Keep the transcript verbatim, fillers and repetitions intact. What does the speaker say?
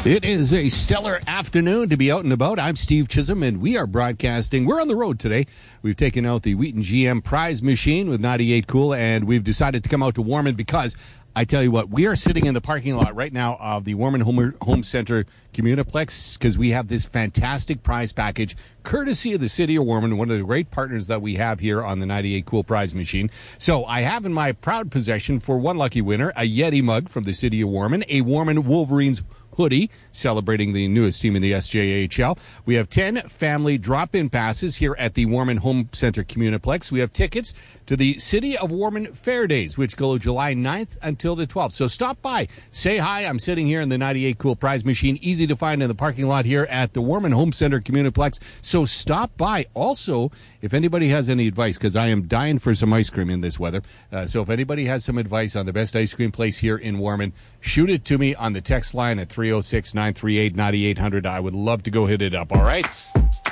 It is a stellar afternoon to be out and about. I'm Steve Chisholm, and we are broadcasting. We're on the road today. We've taken out the Wheaton G M prize machine with ninety-eight Cool, and we've decided to come out to Warman because I tell you what, we are sitting in the parking lot right now of the Warman Home, Home Center Communiplex because we have this fantastic prize package courtesy of the City of Warman, one of the great partners that we have here on the ninety-eight Cool prize machine. So I have in my proud possession for one lucky winner a Yeti mug from the City of Warman, a Warman Wolverines hoodie celebrating the newest team in the S J H L. We have ten family drop-in passes here at the Warman Home Center Communiplex. We have tickets to the City of Warman Fair Days, which go July ninth until the twelfth. So stop by, say hi. I'm sitting here in the ninety-eight Cool prize machine, easy to find in the parking lot here at the Warman Home Center Communiplex. So stop by. Also, if anybody has any advice, because I am dying for some ice cream in this weather, uh, so if anybody has some advice on the best ice cream place here in Warman, shoot it to me on the text line at three oh six, nine three eight, nine eight hundred. I would love to go hit it up, all right?